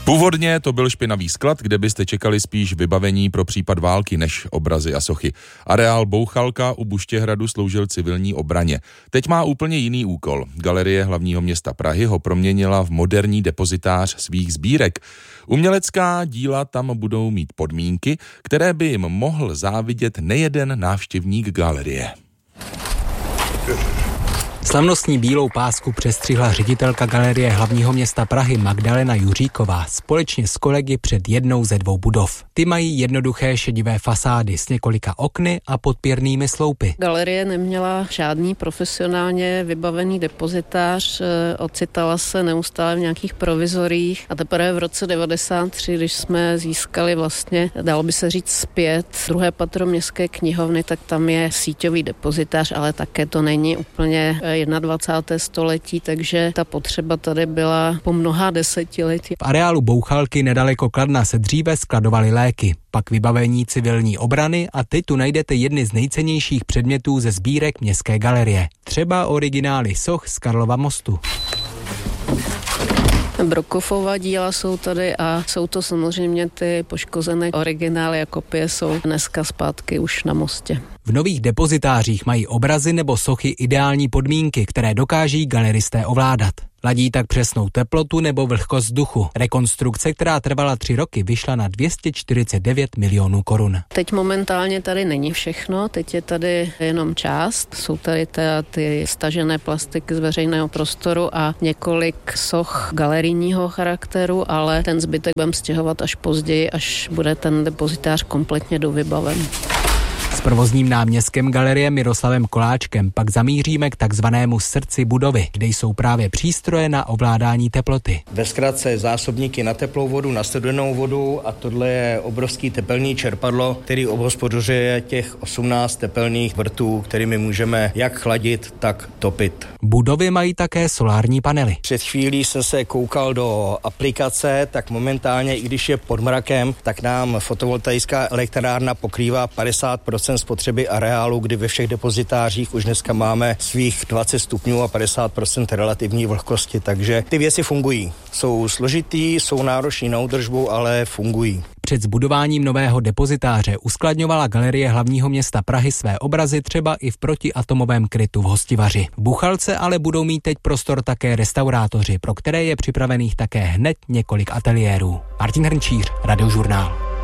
Původně to byl špinavý sklad, kde byste čekali spíš vybavení pro případ války než obrazy a sochy. Areál Bouchalka u Buštěhradu sloužil civilní obraně. Teď má úplně jiný úkol. Galerie hlavního města Prahy ho proměnila v moderní depozitář svých sbírek. Umělecká díla tam budou mít podmínky, které by jim mohl závidět nejeden návštěvník galerie. Slavnostní bílou pásku přestřihla ředitelka Galerie hlavního města Prahy Magdalena Juříková společně s kolegy před jednou ze dvou budov. Ty mají jednoduché šedivé fasády s několika okny a podpěrnými sloupy. Galerie neměla žádný profesionálně vybavený depozitář, ocitala se neustále v nějakých provizoriích a teprve v roce 1993, když jsme získali vlastně, dalo by se říct zpět, druhé patro městské knihovny, tak tam je síťový depozitář, ale také to není úplně 21. století, takže ta potřeba tady byla po mnoha desetiletí. V areálu Bouchalky nedaleko Kladna se dříve skladovaly léky, pak vybavení civilní obrany a teď tu najdete jedny z nejcennějších předmětů ze sbírek Městské galerie. Třeba originály soch z Karlova mostu. Brokoffova díla jsou tady a jsou to samozřejmě ty poškozené originály a kopie jsou dneska zpátky už na mostě. V nových depozitářích mají obrazy nebo sochy ideální podmínky, které dokáží galeristé ovládat. Ladí tak přesnou teplotu nebo vlhkost vzduchu. Rekonstrukce, která trvala 3 roky, vyšla na 249 milionů korun. Teď momentálně tady není všechno, teď je tady jenom část. Jsou tady ty stažené plastiky z veřejného prostoru a několik soch galerijního charakteru, ale ten zbytek budeme stěhovat až později, až bude ten depozitář kompletně dovybaven. S provozním náměstkem galerie Miroslavem Koláčkem pak zamíříme k takzvanému srdci budovy, kde jsou právě přístroje na ovládání teploty. Ve zkratce zásobníky na teplou vodu, na studenou vodu a tohle je obrovský tepelný čerpadlo, který obhospodařuje těch 18 tepelných vrtů, kterými můžeme jak chladit, tak topit. Budovy mají také solární panely. Před chvílí jsem se koukal do aplikace, tak momentálně, i když je pod mrakem, tak nám fotovoltaická elektrárna pokrývá 50% spotřeby areálu, kdy ve všech depozitářích už dneska máme svých 20 stupňů a 50% relativní vlhkosti, takže ty věci fungují. Jsou složitý, jsou náročný na údržbu, ale fungují. Před zbudováním nového depozitáře uskladňovala Galerie hlavního města Prahy své obrazy třeba i v protiatomovém krytu v Hostivaři. V Buchalce ale budou mít teď prostor také restaurátoři, pro které je připravených také hned několik ateliérů. Martin Hrnčíř, Radiožurnál.